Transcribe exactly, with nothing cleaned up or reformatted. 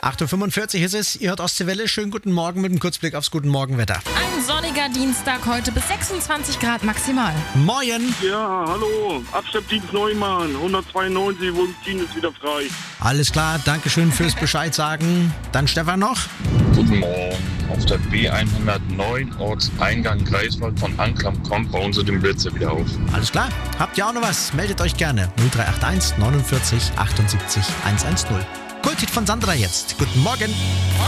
acht Uhr fünfundvierzig ist es, ihr hört Ostseewelle. Schönen guten Morgen mit einem Kurzblick aufs Guten Morgenwetter. Ein sonniger Dienstag heute bis sechsundzwanzig Grad maximal. Moin! Ja, hallo, Abschleppdienst Neumann, hundertzweiundneunzig, Vulkin ist wieder frei. Alles klar, Dankeschön fürs Bescheid sagen. Dann Stefan noch. Guten Morgen. Auf der B hundertneun Ortseingang Greifswald von Anklam kommt bauen sie den Blitzer wieder auf. Alles klar, habt ihr auch noch was? Meldet euch gerne. null drei acht eins neunundvierzig achtundsiebzig hundertzehn. Kulthit von Sandra jetzt. Guten Morgen.